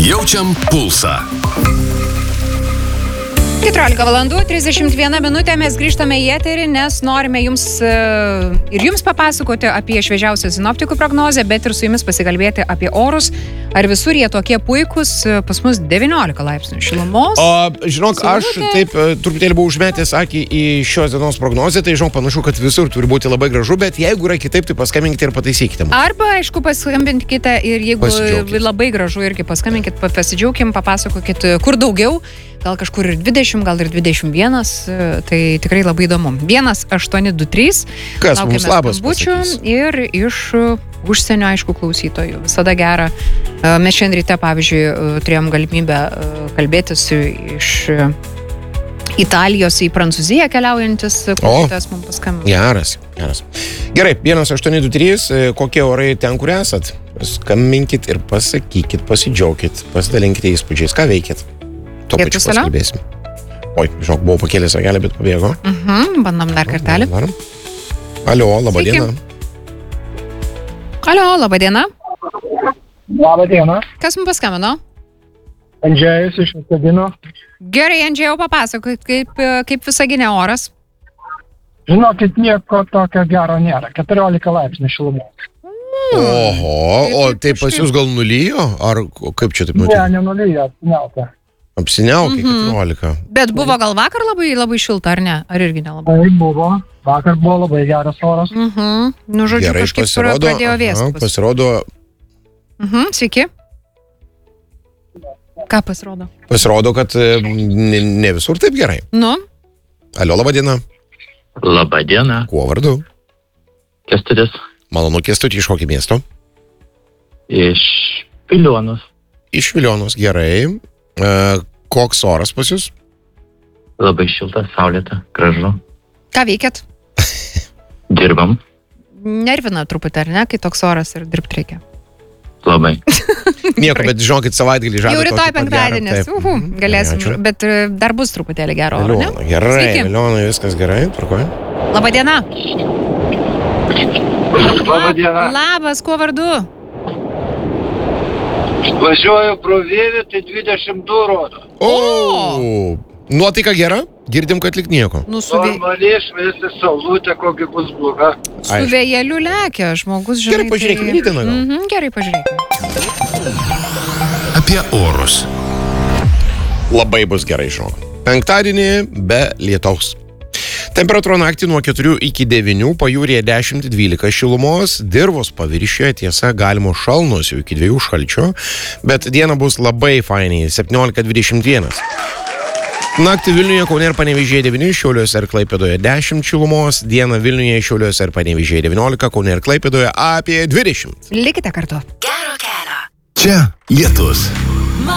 Jaučiam pulsą. 14:31 mes grįžtame į eterį, nes norime jums papasakoti apie šviežiausią sinoptikų prognozę, bet ir su jumis pasikalbėti apie orus. Ar visur jie tokie puikūs? Pas mus 19 laipsnių šilumos. O, žinok, aš taip truputėlį buvau užmetęs akį į šios dienos prognozę, tai žinok, panašu, kad visur turi būti labai gražu, bet jeigu yra kitaip, tai paskambinkite ir pataisykite. Arba, aišku, paskambinkite ir jeigu labai gražu, irgi paskambinkite, pasidžiaugkim, papasakokit, kur daugiau. Gal kažkur ir 20, gal ir 21, tai tikrai labai įdomu. 1823. Kas mums labas pasakys? Ir iš užsienio, aišku, klausytojų. Visada gera. Mes šiandien ryte, pavyzdžiui, turėjom galimybę kalbėtis iš Italijos į Prancūziją keliaujantis klausytojas mums paskambino. Geras. Gerai, 1823, kokie orai ten, kur esat? Skambinkit ir pasakykit, pasidžiaukit, pasidalinkite įspūdžiais, ką veikit. To pačiu pasikalbėsim. Oi, žinok, buvau pakėlęs ragelį, bet pabėgo. Bandom dar kartelį. Alio, laba diena. Alio, laba diena. Labą dieną. Kas mums paskambino? Andžėjus iš Visagino. Gerai, Andžėjau, papasakok, kaip Visagine oras? Žinokit, nieko tokio gero nėra. 14 laipsnių šilumos. Oho, o tai pas jūs gal nulijo? Ar kaip čia taip nutiko? Ne, nenulijo, apsiniaukė. Apsiniaukė 14. Bet buvo gal vakar labai šilta, ar ne? Ar irgi nelabai? Tai buvo. Vakar buvo labai geras oras. Nu, žodžiu, Gerai, kažkaip pasirodo, pradėjo vėstis. Pasirodo. Sveiki. Ką pasirodo? Pasirodo, kad ne visur taip gerai. Nu? Alio, laba diena. Labą dieną. Kuo vardu? Kęstutis. Malonu, Kęstutį, iš kokio miesto? Iš Vilionus. Iš Vilionus, gerai. Koks oras pas jūs? Labai šilta, saulėta, gražu. Ką veikiat? Dirbam. Nervina truputį, ar ne, kai toks oras ir dirbti reikia? Labai. Nieko, bet žinokit, savaitgalį žada. Jau rytoj penktadienis, galėsim, bet dar bus truputėlį gero oro, ne? Gerai, Vilionai, viskas gerai, tvarkoj. Labą dieną. Labą dieną. Labas, kuo vardu? Važiuoju pro Vievį, tai 22 rodo. O, nuotaika gera? Girdim, kad lik nieko. Normaliai šviesi saulutė, kokia bus bloga. Su vėjeliu lekia žmogus, žinai. Gerai, pažiūrėkime rytdieną gal. Gerai, pažiūrėkime. Apie orus. Labai bus gerai, žinok. Penktadienį be lietaus. Temperatūra naktį nuo 4 iki 9, pajūryje 10-12 šilumos, dirvos paviršiuje tiesa galimo šalnos jau iki 2 šalčio, bet diena bus labai fainiai 17-21. Naktį Vilniuje, Kaune ir Panevėžyje 9, Šiauliuose ir Klaipėdoje 10 šilumos, dieną Vilniuje, Šiauliuose ir Panevėžyje 19, Kaune ir Klaipėdoje apie 20. Likite kartu. Čia lietus.